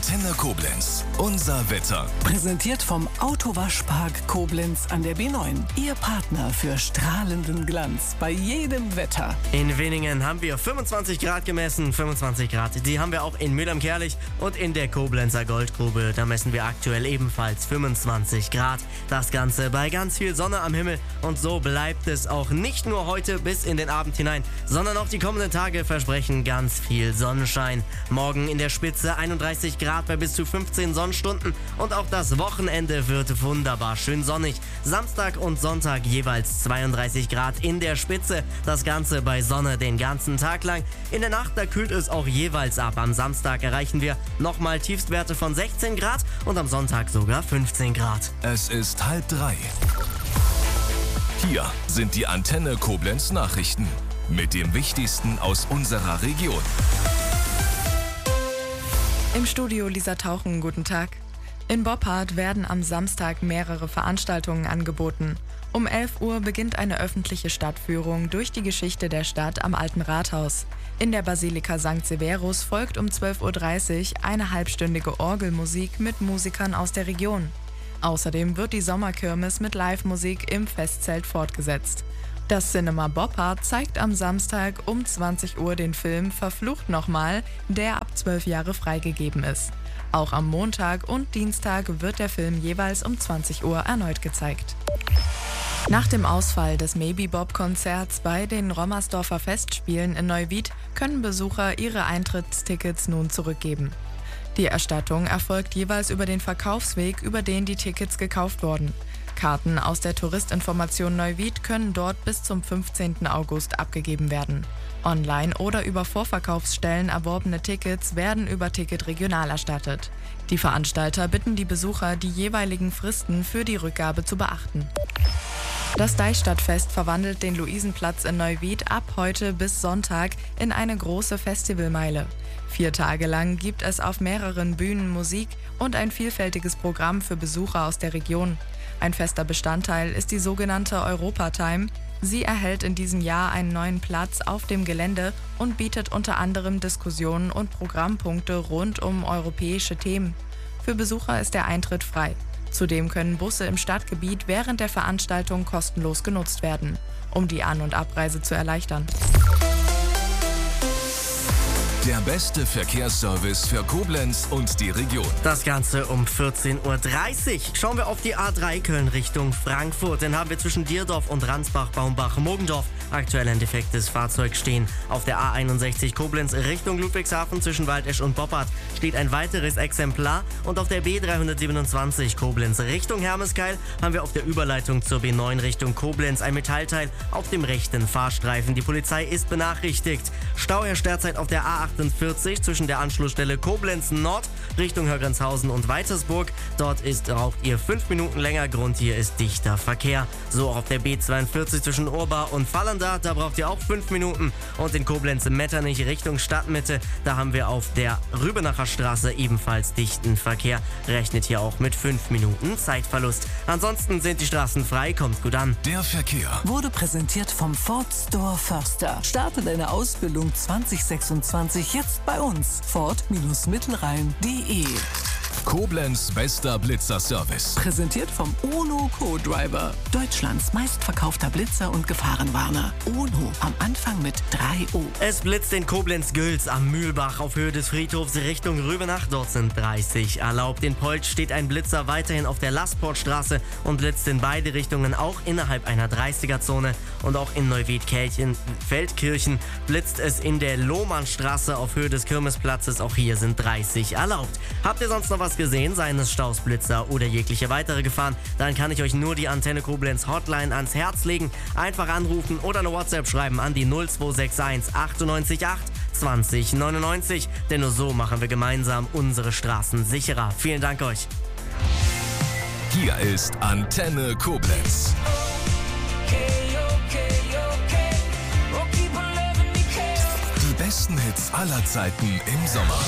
Antenne Koblenz. Unser Wetter. Präsentiert vom Autowaschpark Koblenz an der B9. Ihr Partner für strahlenden Glanz bei jedem Wetter. In Wenningen haben wir 25 Grad gemessen. 25 Grad. Die haben wir auch in Mülheim-Kärlich und in der Koblenzer Goldgrube. Da messen wir aktuell ebenfalls 25 Grad. Das Ganze bei ganz viel Sonne am Himmel. Und so bleibt es auch nicht nur heute bis in den Abend hinein, sondern auch die kommenden Tage versprechen ganz viel Sonnenschein. Morgen in der Spitze 31 Grad bei bis zu 15 Sonnenstunden und auch das Wochenende wird wunderbar schön sonnig. Samstag und Sonntag jeweils 32 Grad in der Spitze, das Ganze bei Sonne den ganzen Tag lang. In der Nacht, da kühlt es auch jeweils ab. Am Samstag erreichen wir nochmal Tiefstwerte von 16 Grad und am Sonntag sogar 15 Grad. Es ist 2:30. Hier sind die Antenne Koblenz Nachrichten mit dem Wichtigsten aus unserer Region. Im Studio Lisa Tauchen, guten Tag. In Boppard werden am Samstag mehrere Veranstaltungen angeboten. Um 11 Uhr beginnt eine öffentliche Stadtführung durch die Geschichte der Stadt am Alten Rathaus. In der Basilika St. Severus folgt um 12:30 Uhr eine halbstündige Orgelmusik mit Musikern aus der Region. Außerdem wird die Sommerkirmes mit Live-Musik im Festzelt fortgesetzt. Das Cinema Boppard zeigt am Samstag um 20 Uhr den Film Verflucht nochmal, der ab 12 Jahre freigegeben ist. Auch am Montag und Dienstag wird der Film jeweils um 20 Uhr erneut gezeigt. Nach dem Ausfall des Maybe-Bob-Konzerts bei den Rommersdorfer Festspielen in Neuwied können Besucher ihre Eintrittstickets nun zurückgeben. Die Erstattung erfolgt jeweils über den Verkaufsweg, über den die Tickets gekauft wurden. Karten aus der Touristinformation Neuwied können dort bis zum 15. August abgegeben werden. Online oder über Vorverkaufsstellen erworbene Tickets werden über Ticket Regional erstattet. Die Veranstalter bitten die Besucher, die jeweiligen Fristen für die Rückgabe zu beachten. Das Deichstadtfest verwandelt den Luisenplatz in Neuwied ab heute bis Sonntag in eine große Festivalmeile. 4 Tage lang gibt es auf mehreren Bühnen Musik und ein vielfältiges Programm für Besucher aus der Region. Ein fester Bestandteil ist die sogenannte Europatime. Sie erhält in diesem Jahr einen neuen Platz auf dem Gelände und bietet unter anderem Diskussionen und Programmpunkte rund um europäische Themen. Für Besucher ist der Eintritt frei. Zudem können Busse im Stadtgebiet während der Veranstaltung kostenlos genutzt werden, um die An- und Abreise zu erleichtern. Der beste Verkehrsservice für Koblenz und die Region. Das Ganze um 14:30 Uhr. Schauen wir auf die A3 Köln Richtung Frankfurt. Dann haben wir zwischen Dierdorf und Ransbach-Baumbach-Mogendorf aktuell ein defektes Fahrzeug stehen. Auf der A61 Koblenz Richtung Ludwigshafen zwischen Waldesch und Boppard steht ein weiteres Exemplar. Und auf der B327 Koblenz Richtung Hermeskeil haben wir auf der Überleitung zur B9 Richtung Koblenz ein Metallteil auf dem rechten Fahrstreifen. Die Polizei ist benachrichtigt. Stau herrscht derzeit auf der A48 zwischen der Anschlussstelle Koblenz Nord Richtung Hörgrenzhausen und Weitersburg. Dort braucht ihr 5 Minuten länger. Grund hier ist dichter Verkehr. So auch auf der B42 zwischen Urbar und Fallenda. Da braucht ihr auch 5 Minuten. Und in Koblenz-Metternich Richtung Stadtmitte. Da haben wir auf der Rübenacher Straße ebenfalls dichten Verkehr. Rechnet hier auch mit 5 Minuten Zeitverlust. Ansonsten sind die Straßen frei. Kommt gut an. Der Verkehr Wurde präsentiert vom Ford Store Förster. Starte deine Ausbildung 2026 jetzt bei uns. Ford-Mittelrhein.de. Koblenz bester Blitzerservice. Präsentiert vom UNO Co-Driver. Deutschlands meistverkaufter Blitzer und Gefahrenwarner. UNO am Anfang mit 3 O. Es blitzt in Koblenz-Gülz am Mühlbach auf Höhe des Friedhofs Richtung Rübenach. Dort sind 30 erlaubt. In Polch steht ein Blitzer weiterhin auf der Lastportstraße und blitzt in beide Richtungen auch innerhalb einer 30er-Zone. Und auch in Neuwied-Feldkirchen blitzt es in der Lohmannstraße auf Höhe des Kirmesplatzes. Auch hier sind 30 erlaubt. Habt ihr sonst noch was gesehen, seien es Staus, Blitzer oder jegliche weitere Gefahren, dann kann ich euch nur die Antenne Koblenz Hotline ans Herz legen. Einfach anrufen oder eine WhatsApp schreiben an die 0261 98 8 20 99. Denn nur so machen wir gemeinsam unsere Straßen sicherer. Vielen Dank euch. Hier ist Antenne Koblenz. Die besten Hits aller Zeiten im Sommer.